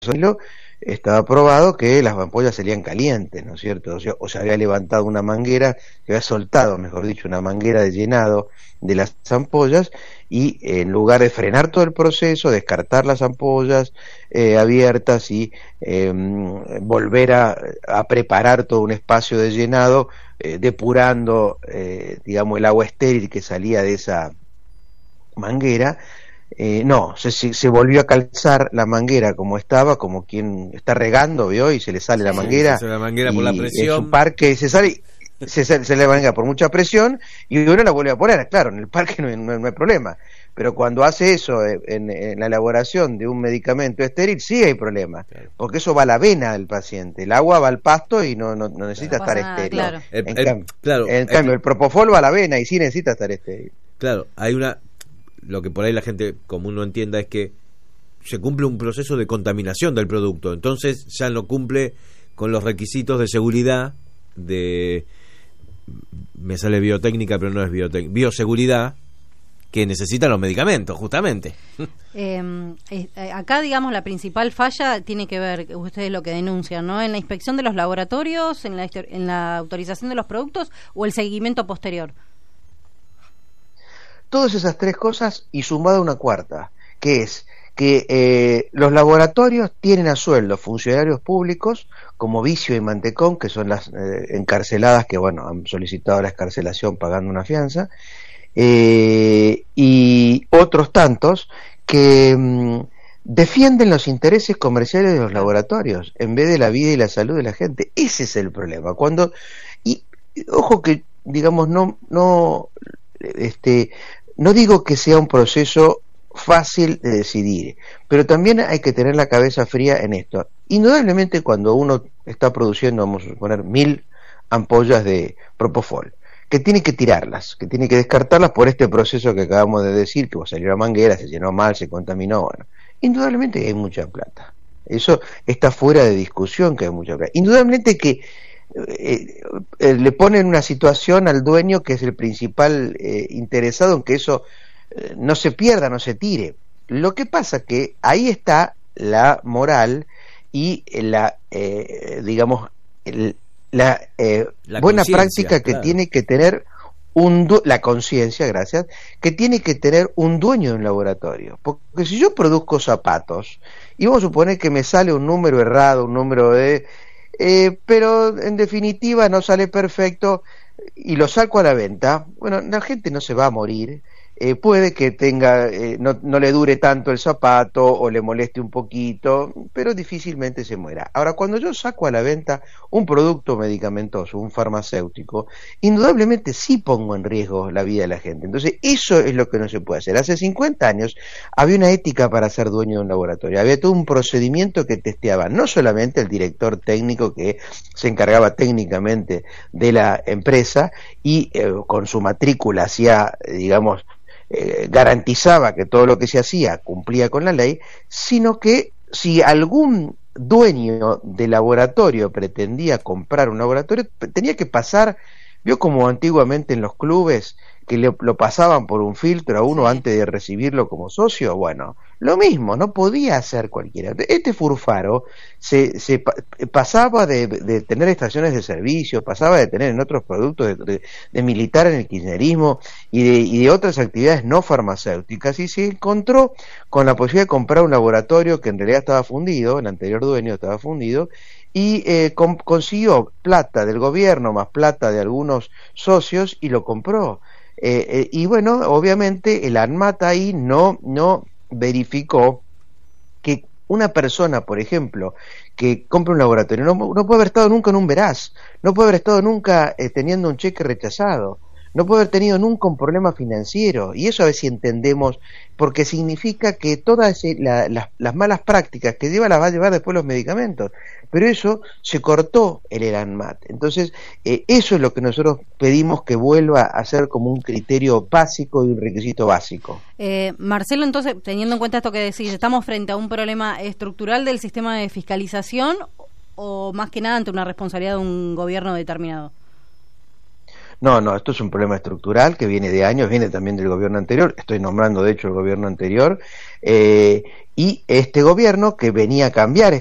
estaba probado que las ampollas salían calientes, ¿no es cierto? O se había levantado una manguera, se había soltado, mejor dicho, una manguera de llenado de las ampollas, y en lugar de frenar todo el proceso, descartar las ampollas abiertas y volver a preparar todo un espacio de llenado, depurando, digamos, el agua estéril que salía de esa manguera. No, se volvió a calzar la manguera como estaba, como quien está regando, ¿vio? Y se le sale la manguera, se la manguera y por la en presión. su parque se sale, se le manguera por mucha presión, y uno la vuelve a poner. Claro, en el parque no hay problema, pero cuando hace eso en la elaboración de un medicamento estéril, sí hay problema, Claro. porque eso va a la vena del paciente, el agua va al pasto y no necesita no estar pasa nada, estéril. claro. En cambio, el propofol va a la vena y sí necesita estar estéril. Claro, lo que por ahí la gente común no entienda es que se cumple un proceso de contaminación del producto, entonces ya no cumple con los requisitos de seguridad me sale biotécnica, pero no es bioseguridad que necesitan los medicamentos, justamente. Acá, digamos, la principal falla tiene que ver, ustedes lo que denuncian, ¿no? En la inspección de los laboratorios, en la autorización de los productos o el seguimiento posterior. Todas esas tres cosas y sumada una cuarta, que es que los laboratorios tienen a sueldo funcionarios públicos como Vicio y Mantecón, que son las encarceladas que, bueno, han solicitado la excarcelación pagando una fianza, y otros tantos que defienden los intereses comerciales de los laboratorios en vez de la vida y la salud de la gente. Ese es el problema. Y ojo que, digamos, no digo que sea un proceso fácil de decidir, pero también hay que tener la cabeza fría en esto. Indudablemente, cuando uno está produciendo, vamos a suponer, 1000 ampollas de propofol, que tiene que tirarlas, que tiene que descartarlas por este proceso que acabamos de decir, que salió la manguera, se llenó mal, se contaminó, bueno, indudablemente hay mucha plata. Eso está fuera de discusión, que hay mucha plata. Indudablemente que le ponen una situación al dueño, que es el principal interesado en que eso no se pierda, no se tire. Lo que pasa que ahí está la moral y digamos, la buena práctica que tiene que tener la conciencia, gracias, que tiene que tener un dueño de un laboratorio. Porque si yo produzco zapatos y vamos a suponer que me sale un número errado, un número pero en definitiva no sale perfecto y lo saco a la venta, bueno, la gente no se va a morir. Puede que tenga no le dure tanto el zapato o le moleste un poquito, pero difícilmente se muera. Ahora, cuando yo saco a la venta un producto medicamentoso, un farmacéutico, indudablemente sí pongo en riesgo la vida de la gente. Entonces, eso es lo que no se puede hacer. Hace 50 años había una ética para ser dueño de un laboratorio, había todo un procedimiento que testeaba, no solamente el director técnico que se encargaba técnicamente de la empresa y con su matrícula hacía, digamos, garantizaba que todo lo que se hacía cumplía con la ley, sino que si algún dueño de laboratorio pretendía comprar un laboratorio, tenía que pasar, vio como antiguamente en los clubes, que lo pasaban por un filtro a uno antes de recibirlo como socio. Bueno, lo mismo, no podía hacer cualquiera. Este Furfaro se pasaba de tener estaciones de servicio, pasaba de tener en otros productos de militar en el kirchnerismo y de otras actividades no farmacéuticas, y se encontró con la posibilidad de comprar un laboratorio que en realidad estaba fundido, el anterior dueño estaba fundido, y consiguió plata del gobierno más plata de algunos socios y lo compró. Y bueno, obviamente el ANMAT ahí no verificó que una persona, por ejemplo, que compra un laboratorio, no puede haber estado nunca en un veraz, no puede haber estado nunca teniendo un cheque rechazado, no puede haber tenido nunca un problema financiero, y eso a ver si entendemos, porque significa que todas las malas prácticas que lleva las va a llevar después los medicamentos, pero eso se cortó el ANMAT. Entonces, eso es lo que nosotros pedimos que vuelva a ser como un criterio básico y un requisito básico. Marcelo, entonces, teniendo en cuenta esto que decís, ¿estamos frente a un problema estructural del sistema de fiscalización o más que nada ante una responsabilidad de un gobierno determinado? No, esto es un problema estructural que viene de años, viene también del gobierno anterior, estoy nombrando de hecho el gobierno anterior, y este gobierno que venía a cambiar